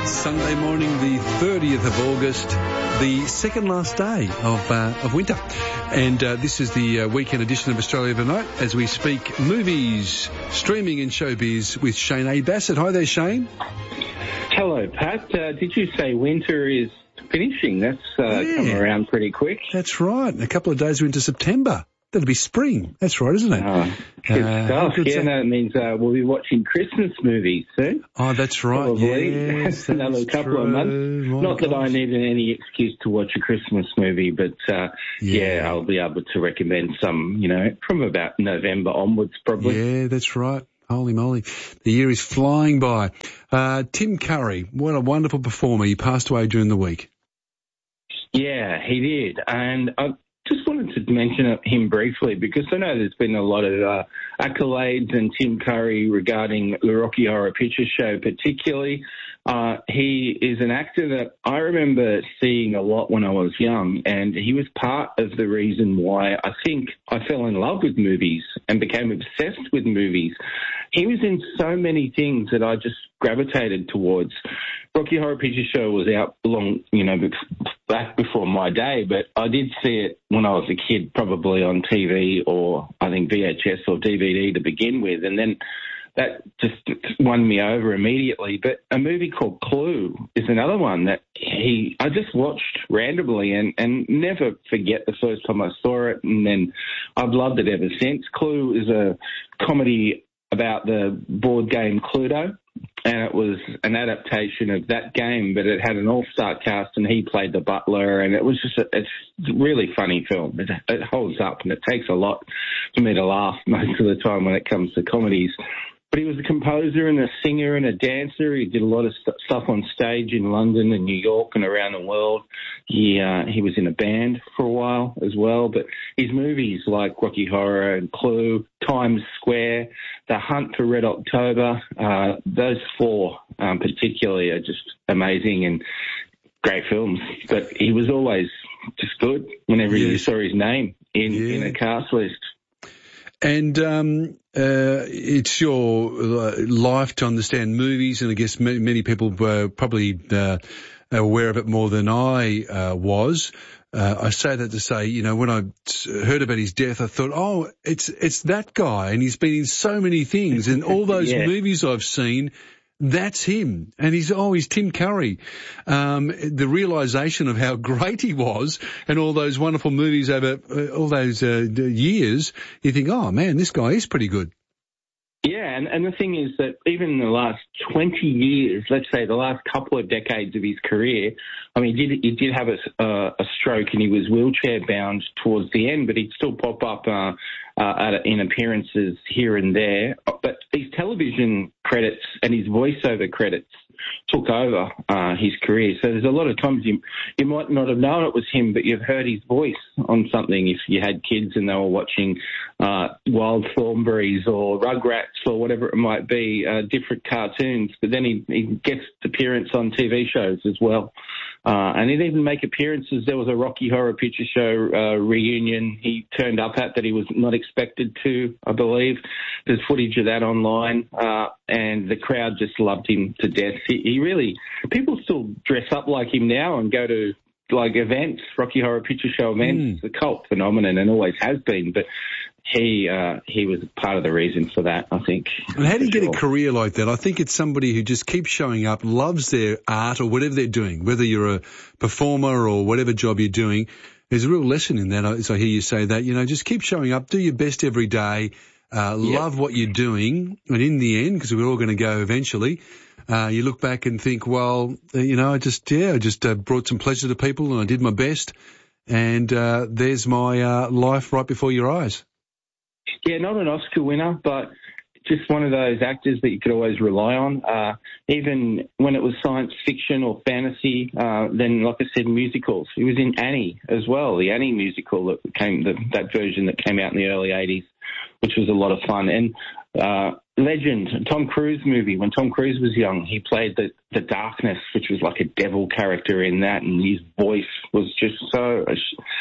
It's Sunday morning, the 30th of August, the second last day of winter. And this is the weekend edition of Australia Tonight as we speak movies, streaming and showbiz with Shane A. Bassett. Hi there, Shane. Hello, Pat. Did you say winter is finishing? That's come around pretty quick. That's right. In a couple of days we're into September. That'll be spring. That's right, isn't it? Good stuff. It means we'll be watching Christmas movies soon. Oh, that's right. Probably. Yes, another couple of months. Not that I needed any excuse to watch a Christmas movie, but I'll be able to recommend some, from about November onwards probably. Yeah, that's right. Holy moly. The year is flying by. Tim Curry, what a wonderful performer. He passed away during the week. Yeah, he did. And I just wanted to mention him briefly because I know there's been a lot of accolades and Tim Curry regarding the Rocky Horror Picture Show particularly. He is an actor that I remember seeing a lot when I was young, and he was part of the reason why I think I fell in love with movies and became obsessed with movies. He was in so many things that I just gravitated towards. Rocky Horror Picture Show was out back before my day, but I did see it when I was a kid, probably on TV or I think VHS or DVD to begin with, and then that just won me over immediately. But a movie called Clue is another one that I just watched randomly and never forget the first time I saw it, and then I've loved it ever since. Clue is a comedy about the board game Cluedo, and it was an adaptation of that game, but it had an all-star cast, and he played the butler, and it was just it's a really funny film. It holds up, and it takes a lot for me to laugh most of the time when it comes to comedies. But he was a composer and a singer and a dancer. He did a lot of stuff on stage in London and New York and around the world. He was in a band for a while as well. But his movies like Rocky Horror and Clue, Times Square, The Hunt for Red October, those four particularly are just amazing and great films. But he was always just good whenever you saw his name in a cast list. And it's your life to understand movies, and I guess many people were probably aware of it more than I was. I say that to say, when I heard about his death, I thought, it's that guy, and he's been in so many things, and all those movies I've seen, that's him. And he's Tim Curry. The realisation of how great he was and all those wonderful movies over all those years, you think, oh, man, this guy is pretty good. Yeah, and the thing is that even in the last 20 years, let's say the last couple of decades of his career, I mean, he did have a stroke and he was wheelchair bound towards the end, but he'd still pop up in appearances here and there. But his television credits and his voiceover credits took over his career. So there's a lot of times you might not have known it was him, but you've heard his voice on something if you had kids and they were watching Wild Thornberrys or Rugrats or whatever it might be, different cartoons. But then he gets appearance on TV shows as well. And he'd even make appearances. There was a Rocky Horror Picture Show reunion he turned up at that he was not expected to, I believe. There's footage of that online, and the crowd just loved him to death. He really, people still dress up like him now and go to like events, Rocky Horror Picture Show events. It's a cult phenomenon and always has been, but he was part of the reason for that, I think. And how do you get a career like that? I think it's somebody who just keeps showing up, loves their art or whatever they're doing, whether you're a performer or whatever job you're doing. There's a real lesson in that, as I hear you say that. Just keep showing up, do your best every day, love what you're doing, and in the end, because we're all going to go eventually, you look back and think, well, I just brought some pleasure to people and I did my best, and there's my life right before your eyes. Yeah, not an Oscar winner, but just one of those actors that you could always rely on. Even when it was science fiction or fantasy, then, like I said, musicals. He was in Annie as well, the Annie musical that version that came out in the early 80s, which was a lot of fun. And legend, Tom Cruise movie. When Tom Cruise was young, he played the Darkness, which was like a devil character in that, and his voice was just so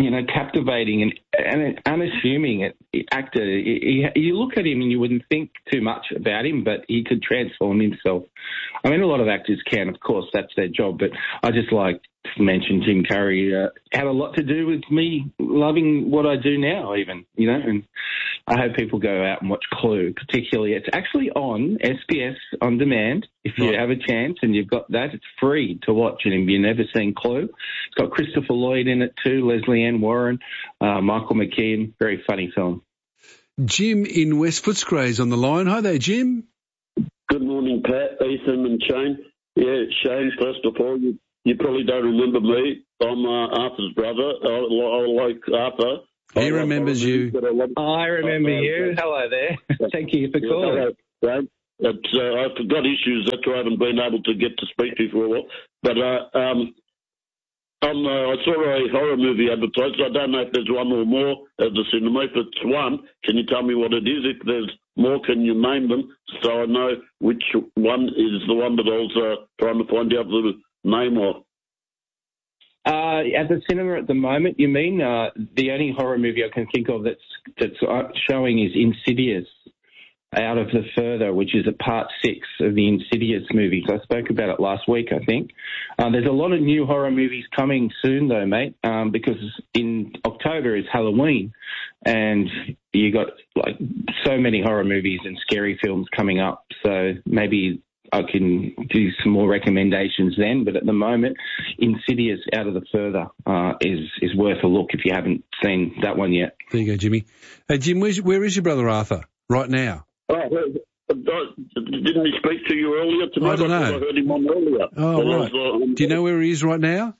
captivating and unassuming actor. You look at him and you wouldn't think too much about him, but he could transform himself. I mean, a lot of actors can, of course, that's their job, but I just like to mention Tim Curry had a lot to do with me loving what I do now even, and I hope people go out and watch Clue, particularly. It's actually on SBS On Demand. If you have a chance and you've got that, it's free to watch. And if you've never seen Clue, it's got Christopher Lloyd in it too, Leslie Ann Warren, Michael McKean. Very funny film. Jim in West Footscray is on the line. Hi there, Jim. Good morning, Pat, Ethan and Shane. Yeah, Shane, first of all, you probably don't remember me. I'm Arthur's brother. I like Arthur. He remembers you. I remember you. Hello there. Thank you for calling. I've got issues. That's why I haven't been able to get to speak to you for a while. But I saw a horror movie advertised. I don't know if there's one or more at the cinema. If it's one, can you tell me what it is? If there's more, can you name them so I know which one is the one that I was trying to find out the name of? At the cinema at the moment, you mean? The only horror movie I can think of that's showing is Insidious, Out of the Further, which is a part 6 of the Insidious movies. I spoke about it last week, I think. There's a lot of new horror movies coming soon, though, mate, because in October is Halloween, and you got so many horror movies and scary films coming up. So maybe I can do some more recommendations then, but at the moment, Insidious Out of the Further is worth a look if you haven't seen that one yet. There you go, Jimmy. Hey, Jim, where is your brother Arthur right now? Didn't he speak to you earlier tonight? I don't know. I heard him on earlier. Oh, right. Do you know where he is right now?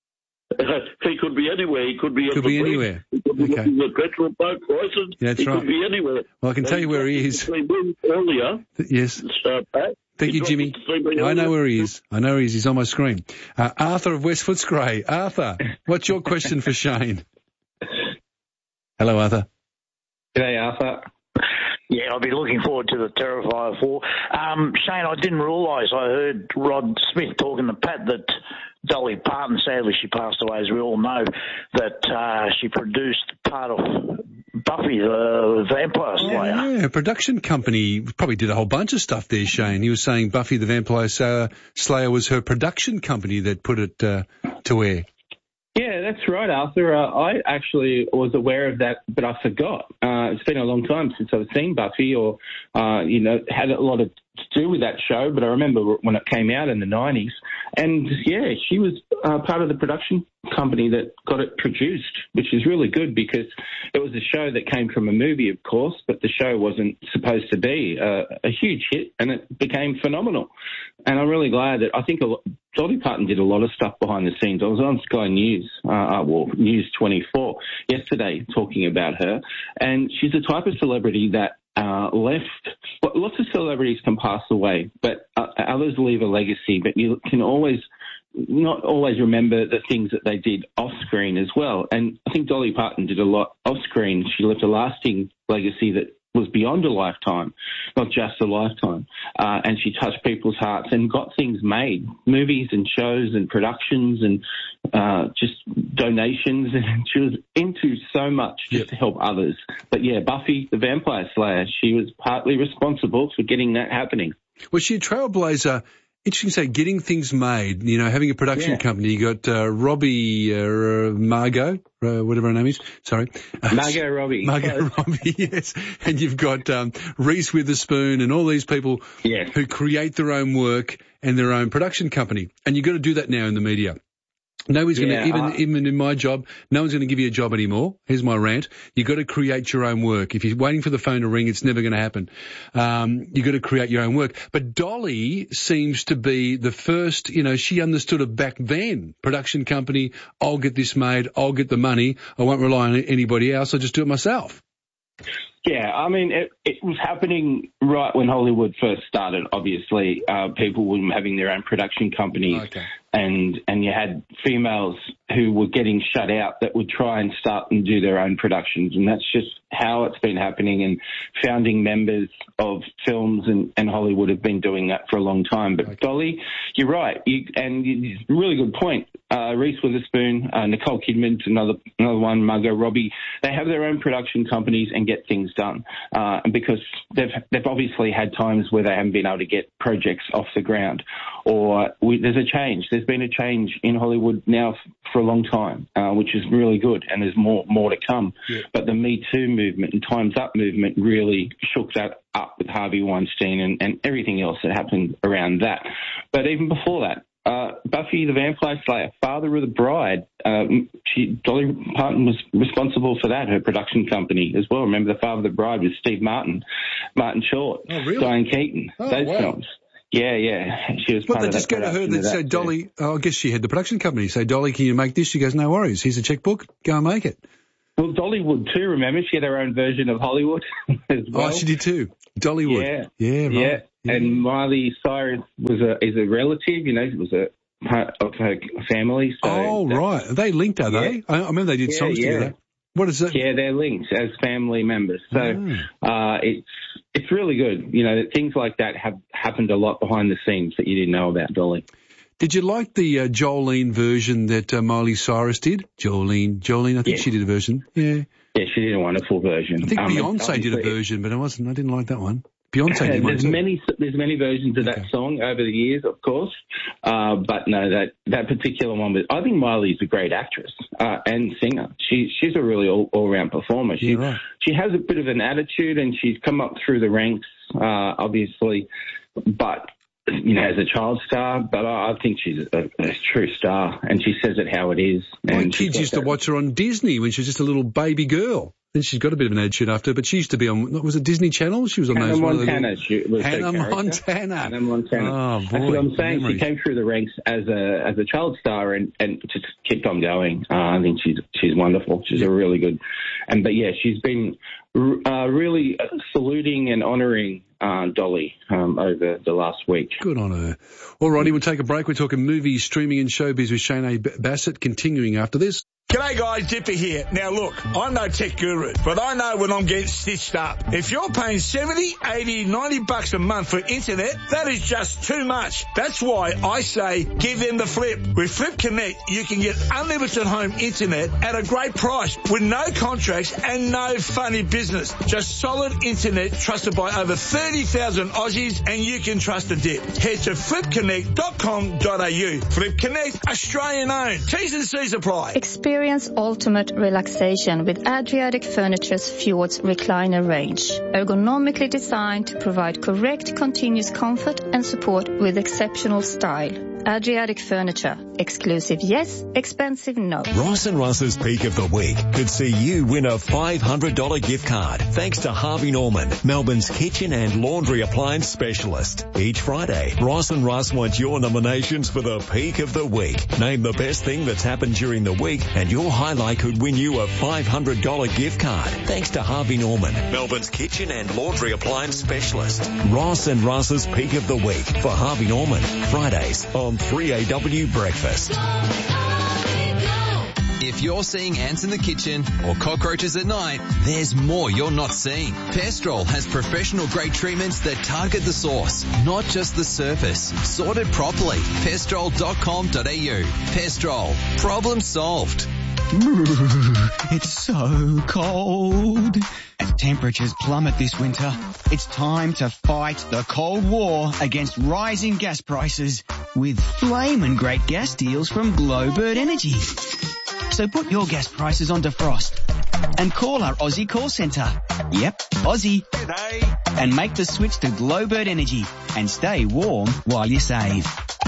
He could be anywhere. He could be at the anywhere. He could be looking at petrol boat prices. Yeah, that's he right. Could be anywhere. Well, I can tell you where he is. Earlier. Yes. Pat. Thank you, Jimmy. I know where he is. He's on my screen. Arthur of West Footscray. Arthur, what's your question for Shane? Hello, Arthur. G'day, Arthur. Yeah, I'll be looking forward to the Terrifier 4. Shane, I didn't realise, I heard Rod Smith talking to Pat that Dolly Parton, sadly she passed away, as we all know, that she produced part of Buffy the Vampire Slayer. Yeah, a production company probably did a whole bunch of stuff there, Shane. He was saying Buffy the Vampire Slayer was her production company that put it to air. Yeah, that's right, Arthur. I actually was aware of that, but I forgot. It's been a long time since I've seen Buffy or, had a lot to do with that show, but I remember when it came out in the 90s. And, yeah, she was part of the production company that got it produced, which is really good because it was a show that came from a movie, of course, but the show wasn't supposed to be a huge hit, and it became phenomenal. And I'm really glad that I think Dolly Parton did a lot of stuff behind the scenes. I was on Sky News, News 24 yesterday talking about her, and she's the type of celebrity that lots of celebrities can pass away, but others leave a legacy, but you can not always remember the things that they did off screen as well. And I think Dolly Parton did a lot off screen. She left a lasting legacy that was beyond a lifetime, not just a lifetime. And she touched people's hearts and got things made, movies and shows and productions and just donations. And she was into so much just to help others. But, yeah, Buffy the Vampire Slayer, she was partly responsible for getting that happening. Was she a trailblazer? Interesting to say, getting things made, having a production company. You got Robbie, Margot, whatever her name is. Sorry. Margot Robbie. Margot Robbie, yes. And you've got Reese Witherspoon and all these people who create their own work and their own production company. And you've got to do that now in the media. Nobody's going to, even in my job, no one's going to give you a job anymore. Here's my rant. You've got to create your own work. If you're waiting for the phone to ring, it's never going to happen. You've got to create your own work. But Dolly seems to be the first, she understood it back then. Production company, I'll get this made, I'll get the money, I won't rely on anybody else, I'll just do it myself. Yeah, I mean, it was happening right when Hollywood first started, obviously. People were having their own production companies. Okay. and you had females who were getting shut out that would try and start and do their own productions, and that's just how it's been happening. And founding members of films and Hollywood have been doing that for a long time. But Dolly, you're right, really good point. Reese Witherspoon, Nicole Kidman, another one, Margot Robbie. They have their own production companies and get things done, because they've obviously had times where they haven't been able to get projects off the ground, or there's a change. There's been a change in Hollywood now for a long time, which is really good, and there's more to come. Yeah. But the Me Too movement and Time's Up movement really shook that up with Harvey Weinstein and everything else that happened around that. But even before that, Buffy the Vampire Slayer, Father of the Bride, Dolly Parton was responsible for that, her production company as well. Remember, the Father of the Bride was Steve Martin Short, Diane Keaton, those films. Yeah. She was part of that. But they just go to her and say, Dolly, I guess she had the production company, say, Dolly, can you make this? She goes, no worries. Here's a checkbook. Go and make it. Well, Dolly would too, remember? She had her own version of Hollywood as well. Oh, she did too. Dollywood. Yeah, right. Yeah. And Miley Cyrus is a relative, it was a part of her family. So right. Are they linked, are they? I remember they did songs together. What is it? Yeah, they're linked as family members. So it's really good. Things like that have happened a lot behind the scenes that you didn't know about, Dolly. Did you like the Jolene version that Miley Cyrus did? Jolene, I think she did a version. Yeah. Yeah, she did a wonderful version. I think Beyonce did a version, but I didn't like that one. Beyonce did one too. There's many versions of that song over the years, of course. But no, that particular one I think Miley's a great actress, and singer. She's a really all-round performer. She has a bit of an attitude, and she's come up through the ranks, obviously, but as a child star, but I think she's a true star, and she says it how it is. My kids used to watch her on Disney when she was just a little baby girl. Then she's got a bit of an attitude after, but she used to be on, was it Disney Channel? She was on Hannah Montana. Hannah Montana. Oh, boy. That's what I'm saying. Memory. She came through the ranks as a child star and just kept on going. I think she's wonderful. She's a really good, she's been really saluting and honouring Dolly over the last week. Good on her. All righty, we'll take a break. We're talking movies, streaming and showbiz with Shane A. Bassett, continuing after this. G'day guys, Dipper here. Now look, I'm no tech guru, but I know when I'm getting stitched up. If you're paying $70, $80, $90 a month for internet, that is just too much. That's why I say give them the Flip. With Flip Connect, you can get unlimited home internet at a great price with no contracts and no funny business. Just solid internet trusted by over 30,000 Aussies, and you can trust a dip. Head to flipconnect.com.au. Flip Connect, Australian owned. T's and C's apply. Experience ultimate relaxation with Adriatic Furniture's Fjords recliner range. Ergonomically designed to provide correct continuous comfort and support with exceptional style. Adriatic Furniture. Exclusive yes, expensive no. Ross and Russ's Peak of the Week could see you win a $500 gift card thanks to Harvey Norman, Melbourne's kitchen and laundry appliance specialist. Each Friday, Ross and Russ want your nominations for the Peak of the Week. Name the best thing that's happened during the week and your highlight could win you a $500 gift card thanks to Harvey Norman, Melbourne's kitchen and laundry appliance specialist. Ross and Russ's Peak of the Week for Harvey Norman, Fridays on 3AW Breakfast. If you're seeing ants in the kitchen or cockroaches at night, there's more you're not seeing. Pestrol has professional-grade treatments that target the source, not just the surface. Sorted properly. Pestrol.com.au. Pestrol. Problem solved. It's so cold. As temperatures plummet this winter, it's time to fight the cold war against rising gas prices with flamin' great gas deals from Glowbird Energy. So put your gas prices on defrost and call our Aussie call centre. Yep, Aussie. G'day. And make the switch to Glowbird Energy and stay warm while you save.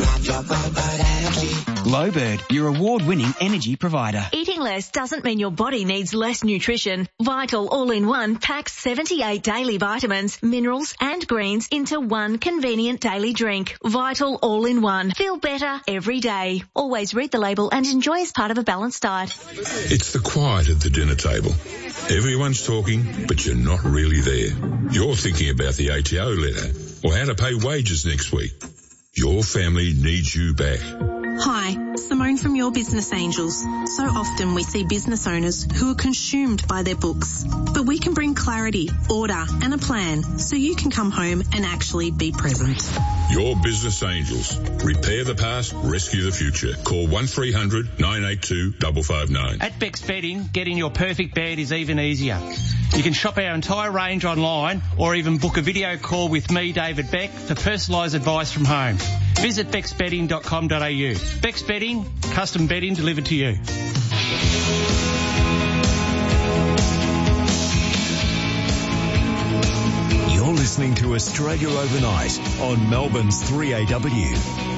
Glowbird, your award-winning energy provider. Eating less doesn't mean your body needs less nutrition. Vital All-in-One packs 78 daily vitamins, minerals and greens into one convenient daily drink. Vital All-in-One. Feel better every day. Always read the label and enjoy as part of a balanced diet. It's the quiet at the dinner table. Everyone's talking, but you're not really there. You're thinking about the ATO letter or how to pay wages next week. Your family needs you back. Hi, Simone from Your Business Angels. So often we see business owners who are consumed by their books, but we can bring clarity, order and a plan so you can come home and actually be present. Your Business Angels. Repair the past, rescue the future. Call 1300 982 559. At Beck's Bedding, getting your perfect bed is even easier. You can shop our entire range online or even book a video call with me, David Beck, for personalised advice from home. Visit becksbedding.com.au. Beck's Bedding, custom bedding delivered to you. You're listening to Australia Overnight on Melbourne's 3AW.